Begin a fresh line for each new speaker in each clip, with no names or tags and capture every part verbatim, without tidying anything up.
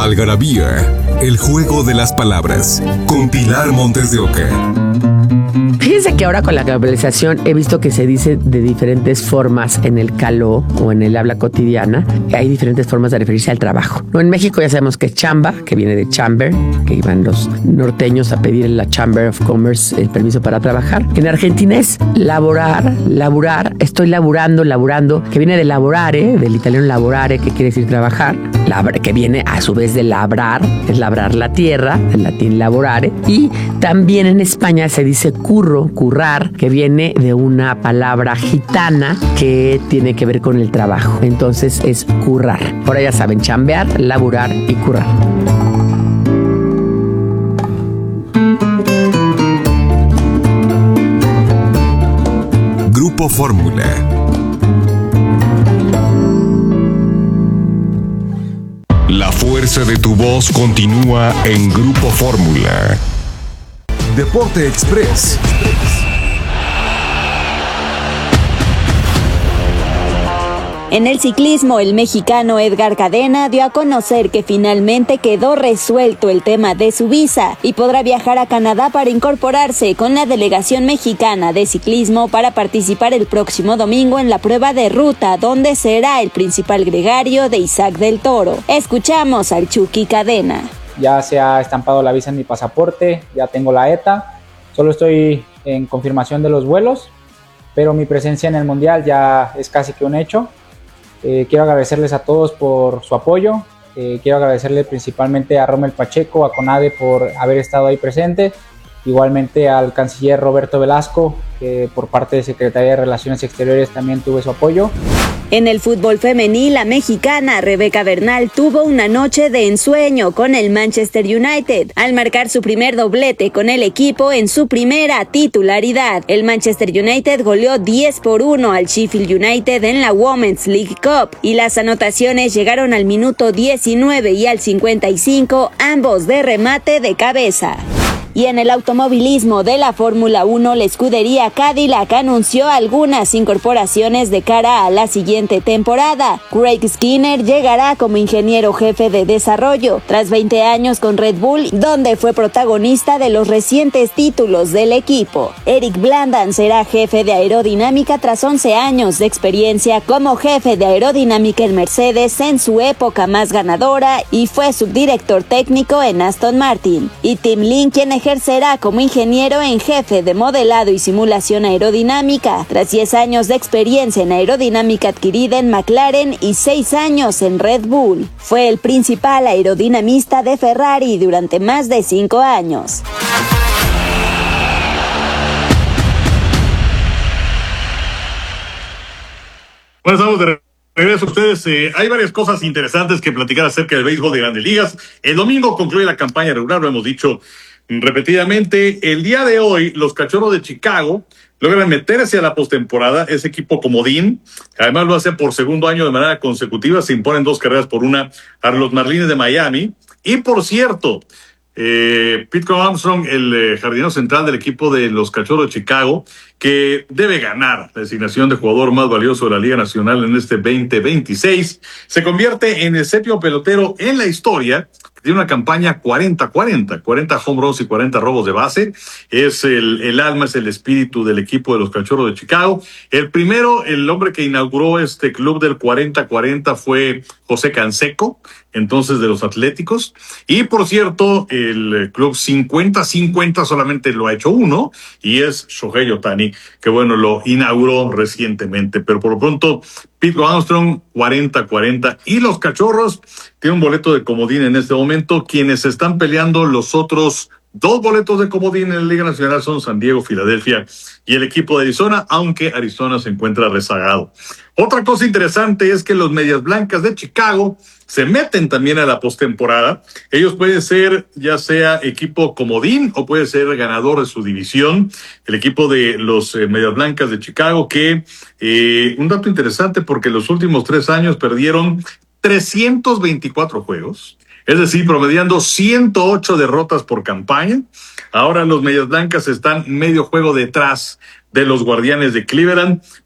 Algarabía, el juego de las palabras, con Pilar Montes de Oca.
Fíjense que ahora con la globalización he visto que se dice de diferentes formas en el caló o en el habla cotidiana. Hay diferentes formas de referirse al trabajo. No, en México ya sabemos que es chamba, que viene de chamber, que iban los norteños a pedir en la Chamber of Commerce el permiso para trabajar. En Argentina es laborar, laburar, estoy laburando, laburando, que viene de laborare, del italiano laborare, que quiere decir trabajar, labra, que viene a su vez de labrar, es labrar la tierra, en latín laborare. Y también en España se dice curro, currar, que viene de una palabra gitana que tiene que ver con el trabajo. Entonces es currar. Ahora ya saben, chambear, laburar y currar.
Grupo Fórmula. La fuerza de tu voz continúa en Grupo Fórmula. Deporte Express.
En el ciclismo, el mexicano Edgar Cadena dio a conocer que finalmente quedó resuelto el tema de su visa y podrá viajar a Canadá para incorporarse con la delegación mexicana de ciclismo para participar el próximo domingo en la prueba de ruta, donde será el principal gregario de Isaac del Toro. Escuchamos al Chucky Cadena.
Ya se ha estampado la visa en mi pasaporte, ya tengo la E T A, solo estoy en confirmación de los vuelos, pero mi presencia en el Mundial ya es casi que un hecho. Eh, quiero agradecerles a todos por su apoyo, eh, quiero agradecerle principalmente a Rommel Pacheco, a CONADE por haber estado ahí presente, igualmente al canciller Roberto Velasco, que por parte de Secretaría de Relaciones Exteriores también tuve su apoyo.
En el fútbol femenil, la mexicana Rebeca Bernal tuvo una noche de ensueño con el Manchester United al marcar su primer doblete con el equipo en su primera titularidad. El Manchester United goleó diez por uno al Sheffield United en la Women's League Cup y las anotaciones llegaron al minuto diecinueve y al cincuenta y cinco, ambos de remate de cabeza. Y en el automovilismo de la Fórmula uno, la escudería Cadillac anunció algunas incorporaciones de cara a la siguiente temporada. Craig Skinner llegará como ingeniero jefe de desarrollo, tras veinte años con Red Bull, donde fue protagonista de los recientes títulos del equipo. Eric Blandan será jefe de aerodinámica tras once años de experiencia como jefe de aerodinámica en Mercedes en su época más ganadora y fue subdirector técnico en Aston Martin. Y Tim Lin, quien ejercerá como ingeniero en jefe de modelado y simulación aerodinámica, tras diez años de experiencia en aerodinámica adquirida en McLaren y seis años en Red Bull. Fue el principal aerodinamista de Ferrari durante más de cinco años.
Bueno, estamos de regreso a ustedes. Eh, hay varias cosas interesantes que platicar acerca del béisbol de Grandes Ligas. El domingo concluye la campaña regular, lo hemos dicho repetidamente. El día de hoy, los Cachorros de Chicago logran meterse a la postemporada. Ese equipo comodín, además lo hace por segundo año de manera consecutiva, se imponen dos carreras por una a los Marlins de Miami. Y por cierto, eh, Pete Armstrong, el eh, jardinero central del equipo de los Cachorros de Chicago, que debe ganar la designación de jugador más valioso de la Liga Nacional en este veinte veintiséis, se convierte en el séptimo pelotero en la historia. Tiene una campaña cuarenta cuarenta, cuarenta home runs y cuarenta robos de base. Es el, el alma, es el espíritu del equipo de los Cachorros de Chicago. El primero, el hombre que inauguró este club del cuarenta cuarenta fue José Canseco, entonces de los Atléticos. Y por cierto, el club cincuenta cincuenta solamente lo ha hecho uno, y es Shohei Ohtani, que bueno, lo inauguró recientemente. Pero por lo pronto, Pete Armstrong, cuarenta cuarenta. Y los Cachorros tienen un boleto de comodín en este momento. Quienes están peleando los otros dos boletos de comodín en la Liga Nacional son San Diego, Filadelfia y el equipo de Arizona, aunque Arizona se encuentra rezagado. Otra cosa interesante es que los Medias Blancas de Chicago se meten también a la postemporada. Ellos pueden ser ya sea equipo comodín o puede ser ganador de su división. El equipo de los eh, Medias Blancas de Chicago, que eh, un dato interesante, porque los últimos tres años perdieron trescientos veinticuatro juegos, es decir, promediando ciento ocho derrotas por campaña. Ahora los Medias Blancas están medio juego detrás de los Guardianes de Cleveland,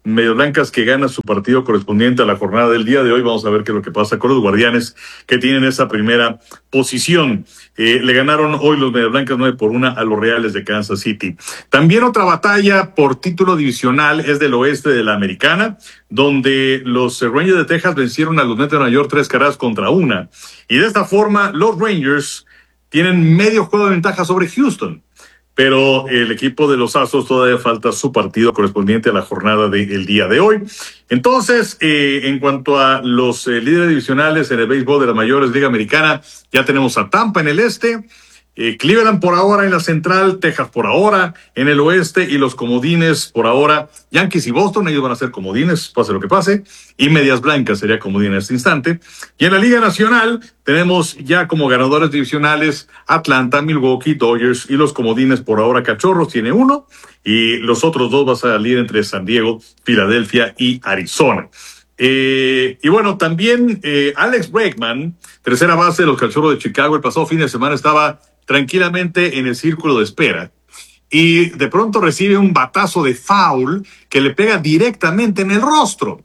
Medias Blancas que gana su partido correspondiente a la jornada del día de hoy. Vamos a ver qué es lo que pasa con los Guardianes, que tienen esa primera posición. Eh, le ganaron hoy los Medias Blancas nueve por una a los Reales de Kansas City. También otra batalla por título divisional es del oeste de la Americana, donde los Rangers de Texas vencieron a los Mets de Nueva York tres carreras contra una. Y de esta forma, los Rangers tienen medio juego de ventaja sobre Houston. Pero el equipo de los Astros todavía falta su partido correspondiente a la jornada del día de hoy. Entonces, eh, en cuanto a los eh, líderes divisionales en el béisbol de las mayores Liga Americana, ya tenemos a Tampa en el este, eh, Cleveland por ahora en la central, Texas por ahora en el oeste y los comodines por ahora, Yankees y Boston, ellos van a ser comodines, pase lo que pase, y Medias Blancas sería comodín en este instante. Y en la Liga Nacional tenemos ya como ganadores divisionales Atlanta, Milwaukee, Dodgers y los comodines por ahora Cachorros tiene uno y los otros dos va a salir entre San Diego, Filadelfia y Arizona. Eh, y bueno, también eh, Alex Bregman, tercera base de los Cachorros de Chicago, el pasado fin de semana estaba tranquilamente en el círculo de espera y de pronto recibe un batazo de foul que le pega directamente en el rostro.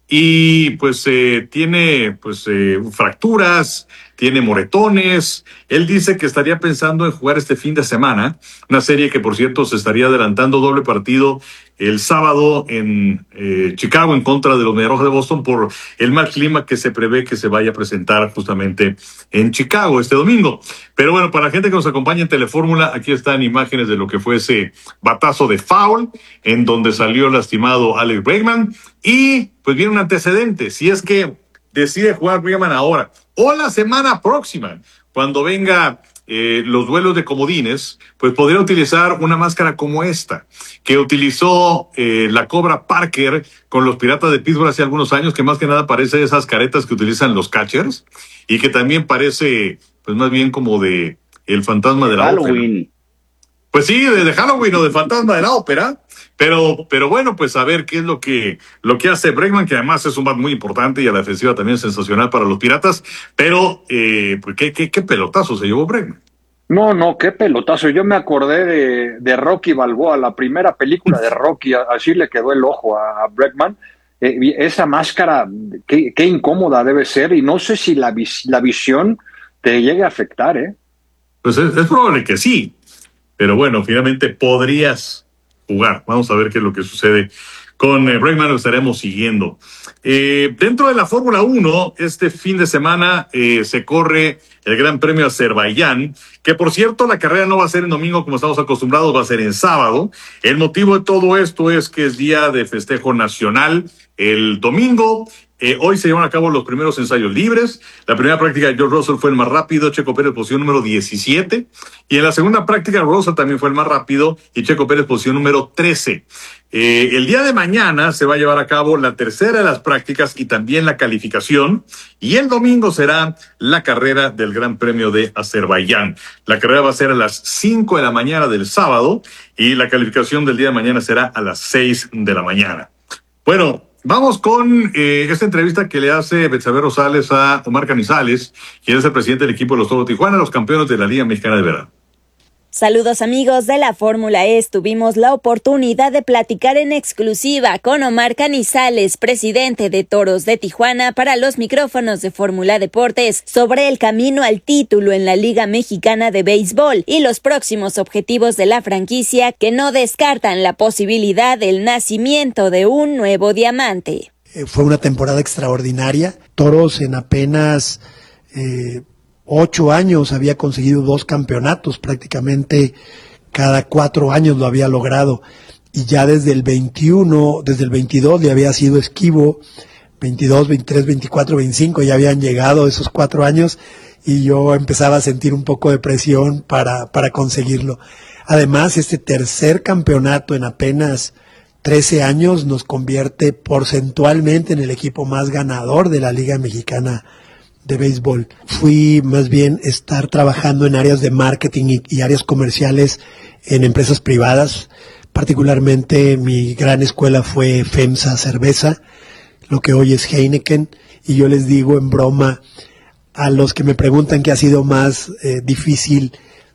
Y pues eh, tiene pues eh, fracturas, tiene moretones. Él dice que estaría pensando en jugar este fin de semana, una serie que por cierto se estaría adelantando doble partido el sábado en eh, Chicago en contra de los Medias Rojas de Boston por el mal clima que se prevé que se vaya a presentar justamente en Chicago este domingo. Pero bueno, para la gente que nos acompaña en Telefórmula, aquí están imágenes de lo que fue ese batazo de foul en donde salió lastimado Alex Bregman. Y pues viene un antecedente, si es que decide jugar Bregman ahora o la semana próxima, cuando venga eh, los duelos de comodines, pues podría utilizar una máscara como esta, que utilizó eh, la Cobra Parker con los Piratas de Pittsburgh hace algunos años, que más que nada parece esas caretas que utilizan los catchers, y que también parece, pues más bien como de el fantasma de la Halloween. Ópera. Pues sí, de, de Halloween o de fantasma de la ópera. Pero, pero bueno, pues a ver qué es lo que, lo que hace Bregman, que además es un bat muy importante y a la defensiva también sensacional para los Piratas. Pero, eh, pues qué, qué, qué pelotazo se llevó Bregman.
No, no, qué pelotazo. Yo me acordé de, de Rocky Balboa, la primera película de Rocky, así le quedó el ojo a, a Bregman. Eh, esa máscara, qué, qué incómoda debe ser, y no sé si la, vis, la visión te llegue a afectar, ¿eh?
Pues es, es probable que sí, pero bueno, finalmente podrías jugar. Vamos a ver qué es lo que sucede con eh, Bregman, lo estaremos siguiendo. Eh, dentro de la Fórmula uno, este fin de semana eh, se corre el Gran Premio Azerbaiyán, que por cierto la carrera no va a ser en domingo como estamos acostumbrados, va a ser en sábado. El motivo de todo esto es que es día de festejo nacional el domingo. Eh, hoy se llevan a cabo los primeros ensayos libres. La primera práctica de George Russell fue el más rápido, Checo Pérez posición número diecisiete. Y en la segunda práctica Russell también fue el más rápido y Checo Pérez posición número trece. Eh, el día de mañana se va a llevar a cabo la tercera de las prácticas y también la calificación. Y el domingo será la carrera del Gran Premio de Azerbaiyán. La carrera va a ser a las cinco de la mañana del sábado y la calificación del día de mañana será a las seis de la mañana. Bueno, vamos con eh, esta entrevista que le hace Betsabe Rosales a Omar Canizales, quien es el presidente del equipo de los Toros de Tijuana, los campeones de la Liga Mexicana de Verano.
Saludos amigos de la Fórmula E. Tuvimos la oportunidad de platicar en exclusiva con Omar Canizales, presidente de Toros de Tijuana, para los micrófonos de Fórmula Deportes, sobre el camino al título en la Liga Mexicana de Béisbol y los próximos objetivos de la franquicia, que no descartan la posibilidad del nacimiento de un nuevo diamante.
Fue una temporada extraordinaria. Toros en apenas eh, ocho años había conseguido dos campeonatos, prácticamente cada cuatro años lo había logrado, y ya desde el veintiuno, desde el veintidós le había sido esquivo, veintidós, veintitrés, veinticuatro, veinticinco, ya habían llegado esos cuatro años y yo empezaba a sentir un poco de presión para, para conseguirlo. Además, este tercer campeonato en apenas trece años nos convierte porcentualmente en el equipo más ganador de la Liga Mexicana de Béisbol. Fui más bien estar trabajando en áreas de marketing y, y áreas comerciales en empresas privadas. Particularmente mi gran escuela fue FEMSA Cerveza, lo que hoy es Heineken, y yo les digo en broma a los que me preguntan qué ha sido más eh, difícil,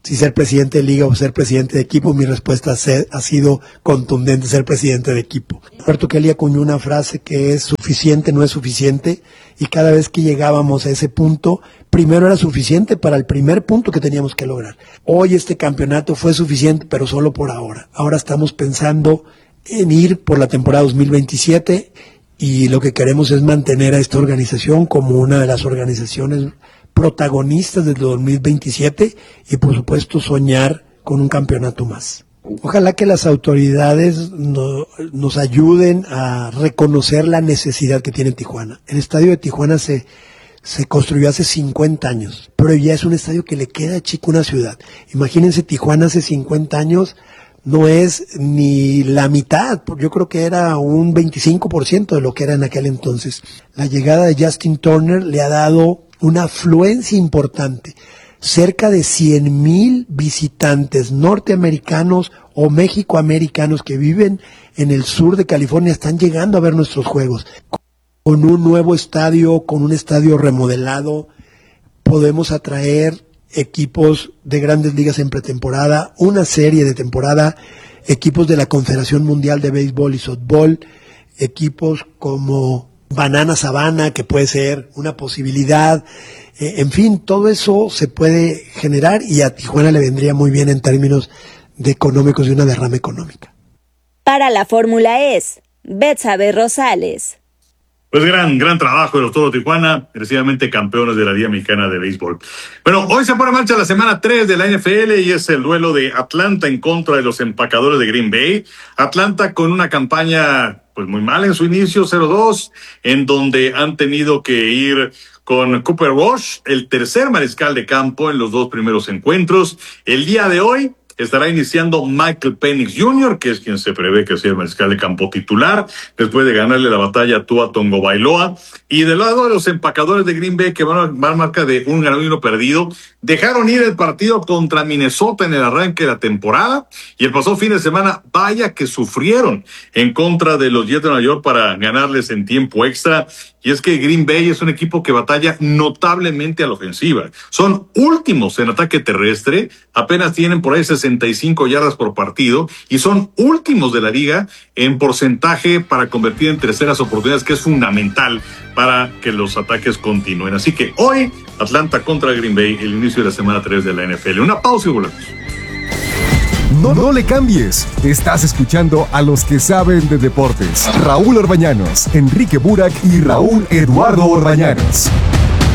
si ser presidente de liga o ser presidente de equipo, mi respuesta ha sido contundente, ser presidente de equipo. Roberto Kelly acuñó una frase que es suficiente no es suficiente, y cada vez que llegábamos a ese punto, primero era suficiente para el primer punto que teníamos que lograr. Hoy este campeonato fue suficiente, pero solo por ahora. Ahora estamos pensando en ir por la temporada dos mil veintisiete, y lo que queremos es mantener a esta organización como una de las organizaciones protagonistas del dos mil veintisiete y por supuesto soñar con un campeonato más. Ojalá que las autoridades no, nos ayuden a reconocer la necesidad que tiene Tijuana. El estadio de Tijuana se, se construyó hace cincuenta años, pero ya es un estadio que le queda chico a una ciudad. Imagínense, Tijuana hace cincuenta años no es ni la mitad, yo creo que era un veinticinco por ciento de lo que era en aquel entonces. La llegada de Justin Turner le ha dado una afluencia importante. Cerca de cien mil visitantes norteamericanos o mexicoamericanos que viven en el sur de California están llegando a ver nuestros juegos. Con un nuevo estadio, con un estadio remodelado, podemos atraer equipos de grandes ligas en pretemporada, una serie de temporada, equipos de la Confederación Mundial de Béisbol y Softball, equipos como Banana Sabana, que puede ser una posibilidad. Eh, en fin, todo eso se puede generar y a Tijuana le vendría muy bien en términos de económicos y una derrama económica.
Para la Fórmula E S, Betsabe Rosales.
Pues gran, gran trabajo de los Toros de Tijuana, merecidamente campeones de la Liga Mexicana de Béisbol. Bueno, hoy se pone en marcha la semana tres de la N F L y es el duelo de Atlanta en contra de los empacadores de Green Bay. Atlanta con una campaña pues muy mal en su inicio, cero dos, en donde han tenido que ir con Cooper Rush, el tercer mariscal de campo en los dos primeros encuentros. El día de hoy estará iniciando Michael Penix junior, que es quien se prevé que sea el mariscal de campo titular, después de ganarle la batalla a Tua Tagovailoa. Y del lado de los empacadores de Green Bay, que van a, van a marca de un ganado y uno perdido, dejaron ir el partido contra Minnesota en el arranque de la temporada, y el pasado fin de semana, vaya que sufrieron en contra de los Jets de Nueva York para ganarles en tiempo extra. Y es que Green Bay es un equipo que batalla notablemente a la ofensiva. Son últimos en ataque terrestre, apenas tienen por ahí sesenta y cinco yardas por partido, y son últimos de la liga en porcentaje para convertir en terceras oportunidades, que es fundamental para que los ataques continúen. Así que hoy, Atlanta contra Green Bay, el inicio de la semana tres de la N F L. Una pausa y volvemos.
No, no le cambies. Estás escuchando a los que saben de deportes. Raúl Orbañanos, Enrique Burak y Raúl Eduardo Orbañanos.